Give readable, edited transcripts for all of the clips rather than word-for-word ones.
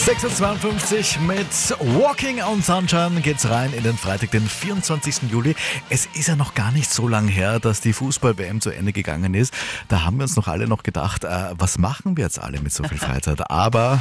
6:52 mit Walking on Sunshine geht's rein in den Freitag, den 24. Juli. Es ist ja noch gar nicht so lang her, dass die Fußball-WM zu Ende gegangen ist. Da haben wir uns alle noch gedacht, was machen wir jetzt alle mit so viel Freizeit? Aber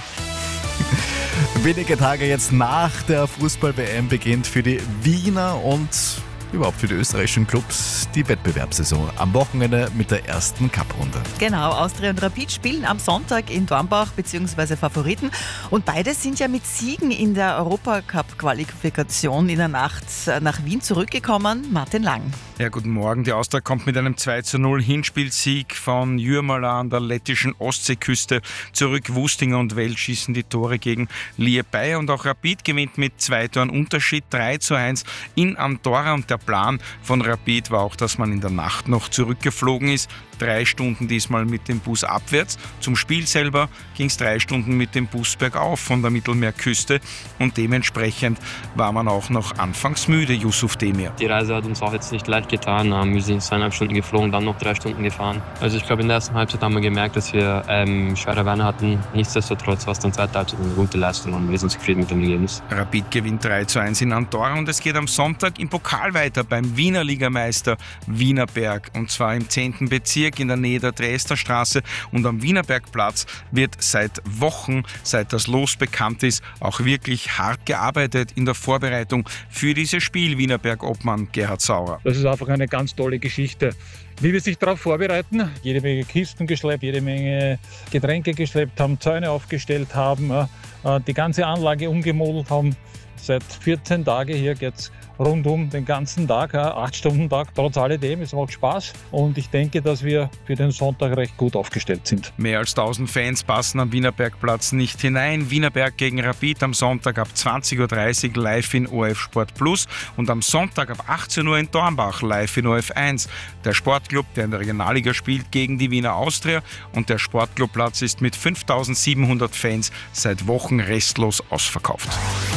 wenige Tage jetzt nach der Fußball-WM beginnt für die Wiener und überhaupt für die österreichischen Clubs die Wettbewerbssaison. Am Wochenende mit der ersten Cup-Runde. Genau, Austria und Rapid spielen am Sonntag in Dornbach bzw. Favoriten. Und beide sind ja mit Siegen in der Europacup-Qualifikation in der Nacht nach Wien zurückgekommen. Martin Lang. Ja, guten Morgen. Die Austria kommt mit einem 2:0 Hinspielsieg von Jurmala an der lettischen Ostseeküste zurück. Wustinger und Welt schießen die Tore gegen Liepāja und auch Rapid gewinnt mit 2 Toren Unterschied 3:1 in Andorra. Und der Plan von Rapid war auch, dass man in der Nacht noch zurückgeflogen ist. 3 Stunden diesmal mit dem Bus abwärts. Zum Spiel selber ging es 3 Stunden mit dem Bus bergauf von der Mittelmeerküste und dementsprechend war man auch noch anfangs müde, Yusuf Demir. Die Reise hat uns auch jetzt nicht leicht getan. Wir sind 2,5 Stunden geflogen, dann noch 3 Stunden gefahren. Also ich glaube, in der ersten Halbzeit haben wir gemerkt, dass wir schwere Beine hatten. Nichtsdestotrotz war es dann zweite Halbzeit eine gute Leistung und wir sind zufrieden mit dem Ergebnis. Rapid gewinnt 3:1 in Andorra und es geht am Sonntag im Pokal weiter beim Wiener Ligameister Wienerberg und zwar im 10. Bezirk in der Nähe der Dresdner Straße und am Wienerbergplatz wird seit Wochen, seit das Los bekannt ist, auch wirklich hart gearbeitet in der Vorbereitung für dieses Spiel. Wienerberg-Obmann Gerhard Saurer. Das ist einfach eine ganz tolle Geschichte. Wie wir sich darauf vorbereiten, jede Menge Kisten geschleppt, jede Menge Getränke geschleppt haben, Zäune aufgestellt haben, die ganze Anlage umgemodelt haben. Seit 14 Tagen hier geht es rundum den ganzen Tag, 8-Stunden-Tag, trotz alledem. Es macht Spaß und ich denke, dass wir für den Sonntag recht gut aufgestellt sind. Mehr als 1000 Fans passen am Wienerbergplatz nicht hinein. Wienerberg gegen Rapid am Sonntag ab 20:30 Uhr live in ORF Sport Plus und am Sonntag ab 18 Uhr in Dornbach live in ORF 1. Der Sportclub, der in der Regionalliga spielt, gegen die Wiener Austria und der Sportclubplatz ist mit 5700 Fans seit Wochen restlos ausverkauft.